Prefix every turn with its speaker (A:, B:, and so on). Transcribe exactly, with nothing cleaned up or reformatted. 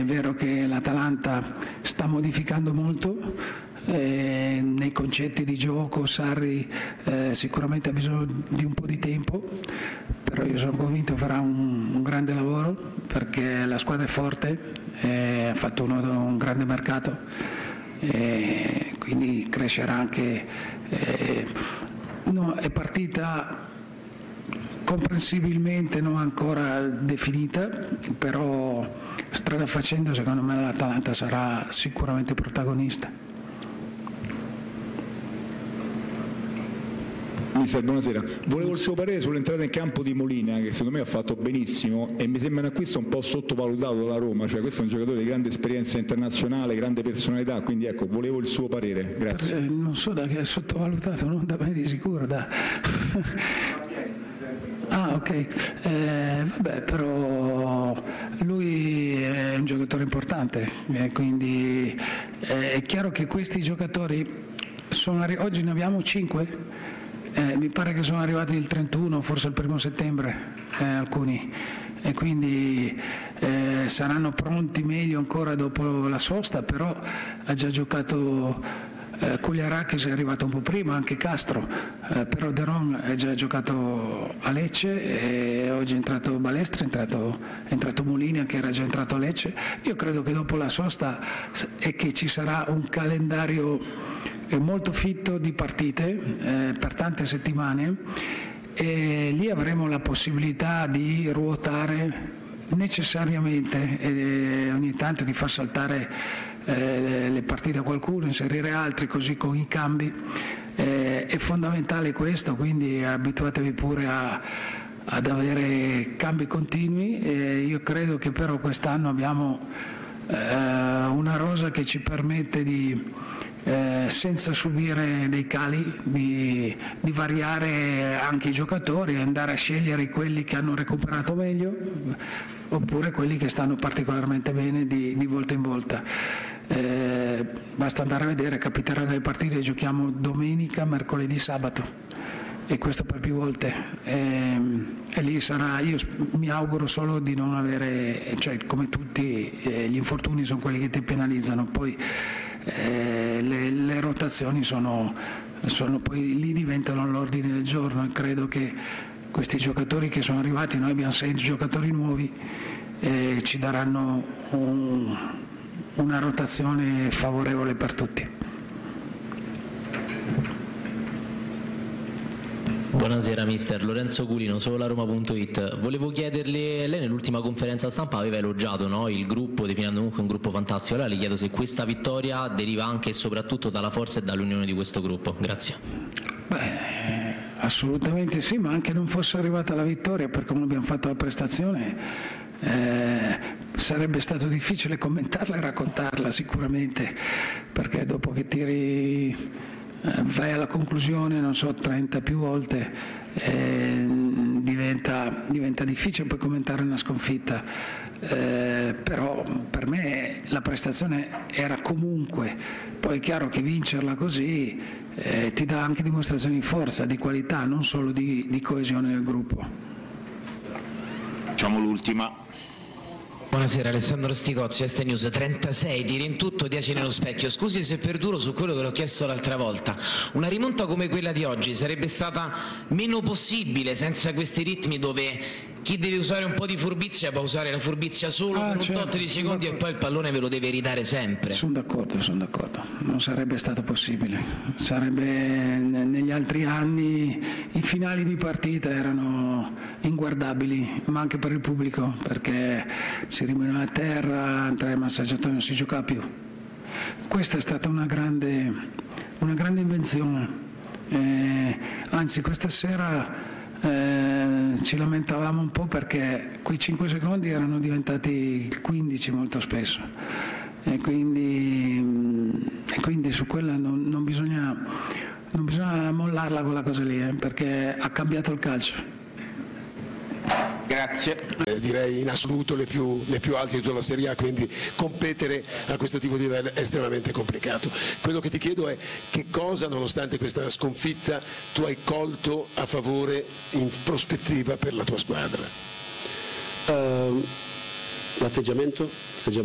A: È vero che l'Atalanta sta modificando molto, eh, nei concetti di gioco. Sarri eh, sicuramente ha bisogno di un po' di tempo, però io sono convinto farà un, un grande lavoro, perché la squadra è forte, eh, ha fatto uno, un grande mercato, eh, quindi crescerà anche. Eh, no, è partita comprensibilmente non ancora definita, però strada facendo secondo me l'Atalanta sarà sicuramente protagonista.
B: Mister, buonasera. Volevo il suo parere sull'entrata in campo di Molina, che secondo me ha fatto benissimo e mi sembra un acquisto un po' sottovalutato dalla Roma, cioè questo è un giocatore di grande esperienza internazionale, grande personalità, quindi ecco, volevo il suo parere. Grazie.
A: Eh, non so da che è sottovalutato, non da me di sicuro. Da... Ah, ok, eh, vabbè, però lui è un giocatore importante, eh, quindi eh, è chiaro che questi giocatori sono arri- oggi ne abbiamo cinque, eh, mi pare che sono arrivati il trentuno, forse il primo settembre, eh, alcuni, e quindi eh, saranno pronti meglio ancora dopo la sosta, però ha già giocato. Eh, Kugliarakis è arrivato un po' prima, anche Castro, eh, però De Ron è già giocato a Lecce e oggi è entrato Balestra, è entrato, è entrato Molina che era già entrato a Lecce. Io credo che dopo la sosta è che ci sarà un calendario molto fitto di partite eh, per tante settimane e lì avremo la possibilità di ruotare necessariamente e ogni tanto di far saltare eh, le partite a qualcuno, inserire altri così con i cambi. Eh, è fondamentale questo, quindi abituatevi pure a, ad avere cambi continui. E io credo che però quest'anno abbiamo eh, una rosa che ci permette di Eh, senza subire dei cali, di, di variare anche i giocatori e andare a scegliere quelli che hanno recuperato meglio oppure quelli che stanno particolarmente bene di, di volta in volta. Eh, basta andare a vedere, capiterà nelle partite, giochiamo domenica, mercoledì, sabato e questo per più volte e, e lì sarà, io mi auguro solo di non avere, cioè come tutti eh, gli infortuni sono quelli che ti penalizzano, poi Eh, le, le rotazioni sono, sono poi lì diventano l'ordine del giorno e credo che questi giocatori che sono arrivati, noi abbiamo sei giocatori nuovi, eh, ci daranno un, una rotazione favorevole per tutti.
C: Buonasera mister, Lorenzo Culino, solo la Roma punto it. Volevo chiederle, lei nell'ultima conferenza stampa aveva elogiato, no, il gruppo, definendo comunque un gruppo fantastico. Allora le chiedo se questa vittoria deriva anche e soprattutto dalla forza e dall'unione di questo gruppo. Grazie.
A: Beh, assolutamente sì, ma anche non fosse arrivata la vittoria per come abbiamo fatto la prestazione eh, sarebbe stato difficile commentarla e raccontarla sicuramente, perché dopo che tiri vai alla conclusione, non so, trenta più volte, eh, diventa, diventa difficile poi commentare una sconfitta, eh, però per me la prestazione era comunque, poi è chiaro che vincerla così eh, ti dà anche dimostrazioni di forza, di qualità, non solo di, di coesione del gruppo.
D: Facciamo l'ultima.
E: Buonasera, Alessandro Sticozzi, Este News. trentasei tiri in tutto, dieci nello specchio. Scusi se perduro su quello che l'ho chiesto l'altra volta. Una rimonta come quella di oggi sarebbe stata meno possibile senza questi ritmi dove chi deve usare un po' di furbizia può usare la furbizia solo
A: ah,
E: per un
A: certo,
E: tot di secondi e poi il pallone ve lo deve ridare sempre.
A: Sono d'accordo, sono d'accordo. Non sarebbe stato possibile. Sarebbe negli altri anni i finali di partita erano inguardabili, ma anche per il pubblico, perché si rimaneva a terra, tra i massaggiatori non si giocava più. Questa è stata una grande, una grande invenzione. Eh, anzi, questa sera Eh, ci lamentavamo un po' perché quei cinque secondi erano diventati quindici molto spesso e quindi, e quindi su quella non, non, bisogna, non bisogna mollarla quella cosa lì eh, perché ha cambiato il calcio.
D: Grazie.
F: Eh, direi in assoluto le più, le più alte di tutta la Serie A, quindi competere a questo tipo di livello è estremamente complicato. Quello che ti chiedo è che cosa, nonostante questa sconfitta, tu hai colto a favore in prospettiva per la tua squadra?
G: Uh, l'atteggiamento,